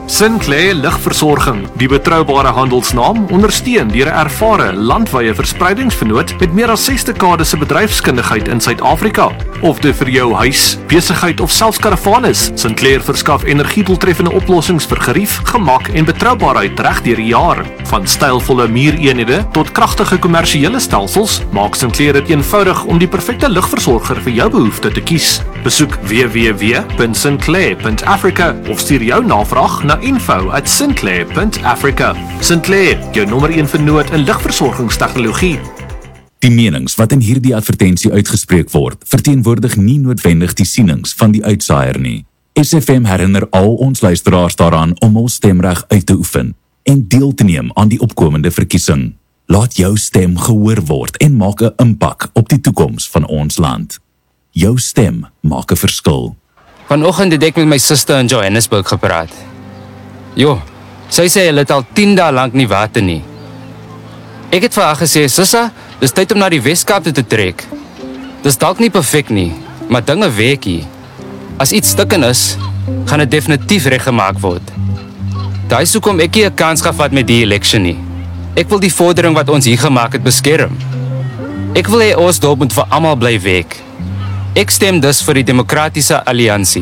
Sinclair Lugversorging, die betroubare handelsnaam, ondersteun deur 'n ervare landwyse verspreidingsvernoot met meer as 6 dekades se bedryfskundigheid in Suid-Afrika. Of dit vir jou huis, besigheid of selfs karavaan is, Sinclair verskaf energiedoeltreffende oplossings vir gerief, gemak en betroubaarheid reg deur die jaar. Van stylvolle muureenhede tot kragtige kommersiële stelsels, maak Sinclair dit eenvoudig om die perfekte lugversorger vir jou behoefte te kies. Besoek www.sinclair.africa of stuur jou navraag na info@sinclair.africa. Sinclair, jou nommer 1 vernoot in lugversorgingstegnologie. Die menings wat in hierdie advertensie uitgespreek word, verteenwoordig nie noodwendig die sienings van die uitsaaier nie. SFM herinner al ons luisteraars daaraan om hul stemreg uit te oefen en deel te neem aan die opkomende verkiesing. Laat jou stem gehoor word en maak 'n impak op die toekoms van ons land. Jou stem maak 'n verskil. Vanoggend het ek met my suster in Johannesburg gepraat. Sy sê hulle het al 10 dae lank nie water nie. Ek het vir haar gesê, "Sissa, dis tyd om na die Weskaap toe te trek. Dis dalk nie perfek nie, maar dinge werk hier. As iets stukken is, gaan dit definitief reggemaak word." Daai is hoekom ek nie 'n kans gehad met die election nie. Ek wil die vordering wat ons hier gemaak het beskerm. Ek wil hê ons dorp moet vir almal bly werk. Ek stem dus vir die Demokratiese Alliansie.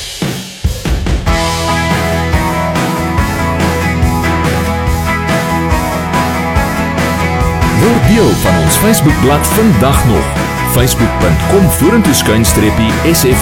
Word deel van ons Facebookblad vandag nog. Facebook.com/SFM.